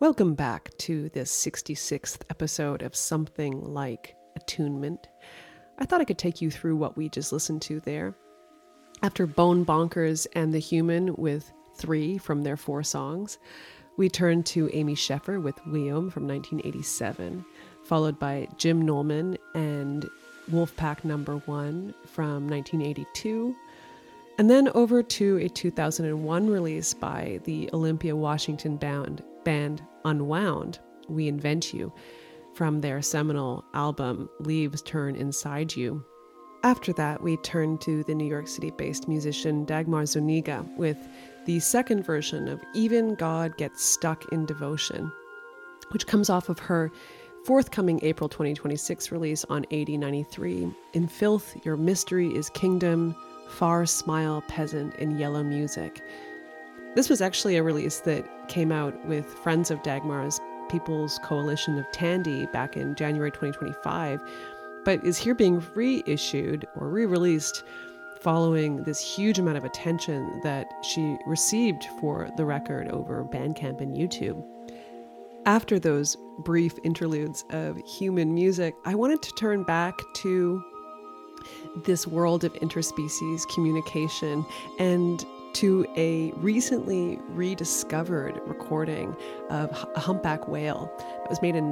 Welcome back to this 66th episode of Something Like Attunement. I thought I could take you through what we just listened to there. After Bone Bonkers and The Human with 3 from their 4 songs, we turned to Amy Scheffer with Weom from 1987, followed by Jim Nolman and Wolfpack Number 1 from 1982, and then over to a 2001 release by the Olympia, Washington band Unwound, We Invent You, from their seminal album Leaves Turn Inside You. After that, we turned to the New York City-based musician Dagmar Zuniga with the second version of Even God Gets Stuck in Devotion, which comes off of her forthcoming April 2026 release on 8093, In Filth, Your Mystery is Kingdom, Far Smile Peasant in Yellow Music. This was actually a release that came out with Friends of Dagmar's People's Coalition of Tandy back in January 2025, but is here being reissued or re-released following this huge amount of attention that she received for the record over Bandcamp and YouTube. After those brief interludes of human music, I wanted to turn back to this world of interspecies communication and to a recently rediscovered recording of a humpback whale that was made in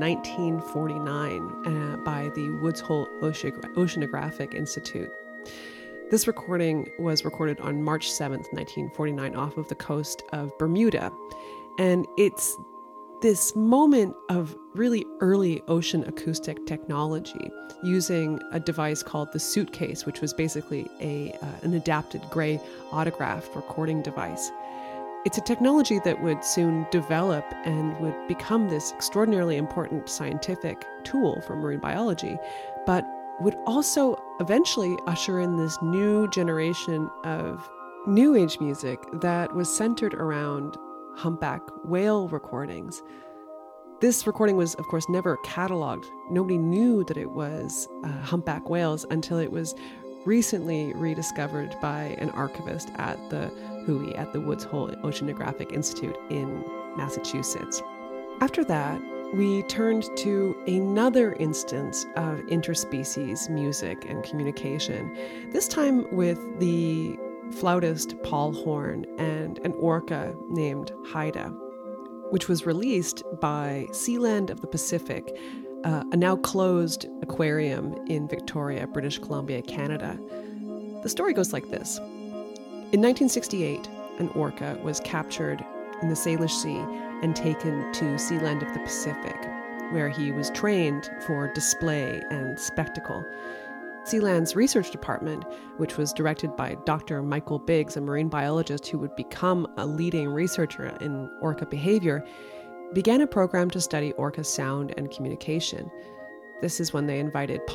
1949 by the Woods Hole Oceanographic Institute. This recording was recorded on March 7th, 1949, off of the coast of Bermuda. And it's this moment of really early ocean acoustic technology using a device called the Suitcase, which was basically an adapted gray autograph recording device. It's a technology that would soon develop and would become this extraordinarily important scientific tool for marine biology, but would also eventually usher in this new generation of new age music that was centered around humpback whale recordings. This recording was, of course, never cataloged. Nobody knew that it was humpback whales until it was recently rediscovered by an archivist at the WHOI, at the Woods Hole Oceanographic Institute in Massachusetts. After that, we turned to another instance of interspecies music and communication, this time with the flautist Paul Horn and an orca named Haida, which was released by Sealand of the Pacific, a now closed aquarium in Victoria, British Columbia, Canada. The story goes like this. In 1968, an orca was captured in the Salish Sea and taken to Sealand of the Pacific, where he was trained for display and spectacle. Sealand's research department, which was directed by Dr. Michael Biggs, a marine biologist who would become a leading researcher in orca behavior, began a program to study orca sound and communication. This is when they invited